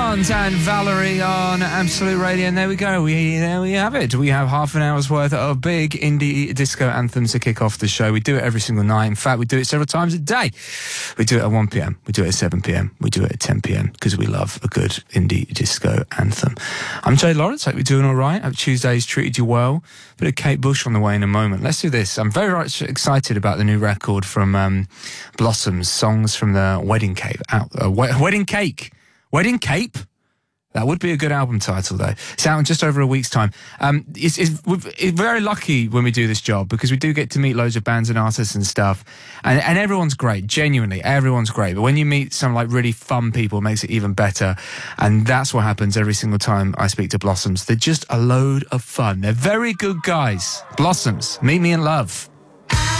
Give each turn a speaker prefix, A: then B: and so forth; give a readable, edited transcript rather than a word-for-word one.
A: Grant and Valerie on Absolute Radio, and there we go. There we have it. We have half an hour's worth of big indie disco anthems to kick off the show. We do it every single night. In fact, we do it several times a day. We do it at 1 p.m. We do it at 7 p.m. We do it at 10 p.m. because we love a good indie disco anthem. I'm Jay Lawrence. Hope you're doing all right. Hope Tuesday's treated you well. Bit of Kate Bush on the way in a moment. Let's do this. I'm very much excited about the new record from Blossoms, Songs from the Wedding Cave. Wedding Cake. Wedding Cape? That would be a good album title, though. It's out in just over a week's time. We're very lucky when we do this job because we do get to meet loads of bands and artists and stuff. And everyone's great. Genuinely, everyone's great. But when you meet some like really fun people, it makes it even better. And that's what happens every single time I speak to Blossoms. They're just a load of fun. They're very good guys. Blossoms, meet me in love.